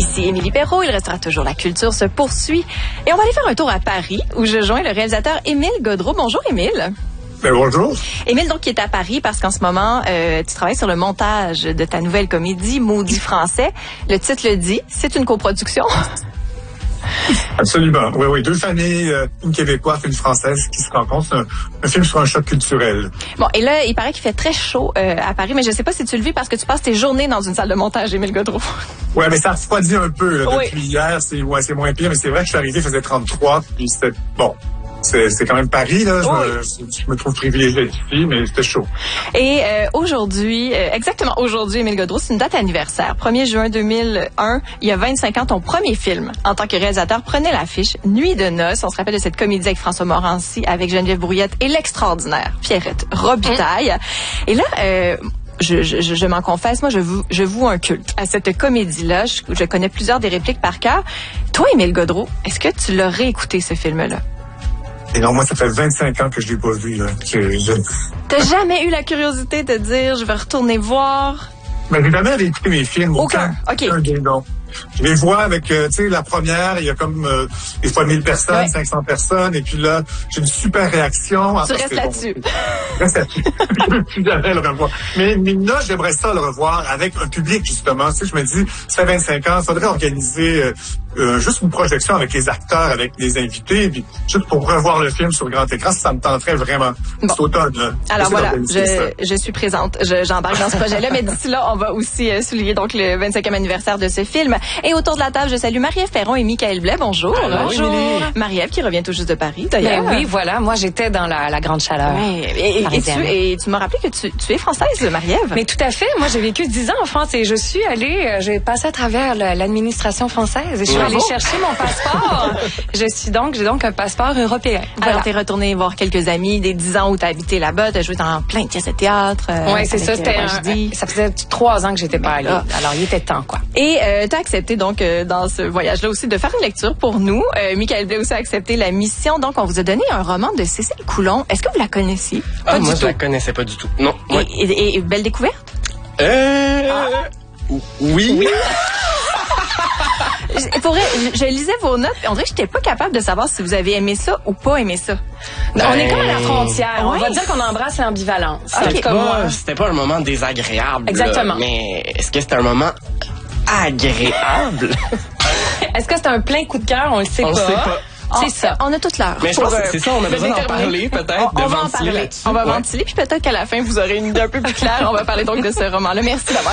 Ici Émilie Perrault, il restera toujours la culture se poursuit. Et on va aller faire un tour à Paris, où je joins le réalisateur Émile Gaudreault. Bonjour Émile. Ben, bonjour. Émile, donc, qui est à Paris parce qu'en ce moment, tu travailles sur le montage de ta nouvelle comédie, Maudit français. Le titre le dit, c'est une coproduction. Absolument. Oui. Deux familles, une québécoise et une française qui se rencontrent. C'est un film sur un choc culturel. Bon, et là, il paraît qu'il fait très chaud à Paris, mais je sais pas si tu le vis parce que tu passes tes journées dans une salle de montage, Émile Gaudreault. Ouais, mais ça refroidit un peu. Là, depuis hier, c'est moins pire, mais c'est vrai que je suis arrivé, il faisait 33, puis c'était bon. C'est quand même Paris, là. Je me trouve privilégié ici, mais c'était chaud. Et aujourd'hui, exactement aujourd'hui, Émile Gaudreault, c'est une date anniversaire. 1er juin 2001, il y a 25 ans, ton premier film en tant que réalisateur prenait l'affiche Nuit de noces. On se rappelle de cette comédie avec François Morancy, avec Geneviève Brouillette et l'extraordinaire Pierrette Robitaille. Et là, je m'en confesse, moi, je voue un culte à cette comédie-là. Je connais plusieurs des répliques par cœur. Toi, Émile Gaudreault, est-ce que tu l'as réécouté, ce film-là? Et non, moi, ça fait 25 ans que je l'ai pas vu, là. T'as jamais eu la curiosité de dire, je vais retourner voir? Mais j'ai jamais réécouté mes films. Aucun. OK. Non. Je les vois avec, tu sais, la première, il y a comme des fois 1000 personnes, 500 personnes, et puis là, j'ai une super réaction. Tu restes là-dessus. Reste là-dessus. Je ne plus jamais le revoir. Mais là, j'aimerais ça le revoir avec un public, justement. Tu sais, je me dis, ça fait 25 ans, il faudrait organiser juste une projection avec les acteurs, avec les invités, puis juste pour revoir le film sur grand écran, ça me tenterait vraiment. Bon. C'est automne, là. Alors voilà, je suis présente. J'embarque dans ce projet-là, mais d'ici là, on va aussi souligner donc le 25e anniversaire de ce film. Et autour de la table, je salue Marie-Ève Perron et Michael Blais. Bonjour. Bonjour. Marie-Ève qui revient tout juste de Paris, d'ailleurs. Ben oui, voilà. Moi, j'étais dans la grande chaleur. Et tu m'as rappelé que tu es française, Marie-Ève. Mais tout à fait. Moi, j'ai vécu 10 ans en France et je suis allée, j'ai passé à travers l'administration française et je suis allée chercher mon passeport. J'ai donc un passeport européen. Voilà. Alors, t'es retournée voir quelques amis des 10 ans où t'as habité là-bas, t'as joué dans plein de pièces de théâtre. Oui, c'est ça. Ça faisait 3 ans que j'étais pas allée. Alors, il était temps, quoi. Et t'as accepté donc dans ce voyage-là aussi de faire une lecture pour nous. Michael Blais aussi a accepté la mission. Donc, on vous a donné un roman de Cécile Coulon. Est-ce que vous la connaissiez? Moi, je la connaissais pas du tout. Non. Ouais. Et belle découverte? Oui. Je lisais vos notes et on dirait que j'étais pas capable de savoir si vous avez aimé ça ou pas aimé ça. On est comme à la frontière. On va dire qu'on embrasse l'ambivalence. C'était pas un moment désagréable. Exactement. Là, mais est-ce que c'était un moment agréable? Est-ce que c'était un plein coup de cœur? On le sait pas. On sait pas. C'est ça. On a toute l'heure. Mais je pense que c'est ça, on a besoin d'en parler, peut-être, de ventiler là-dessus. On va ventiler, puis peut-être qu'à la fin, vous aurez une idée un peu plus claire. On va parler donc de ce roman-là. Merci d'avoir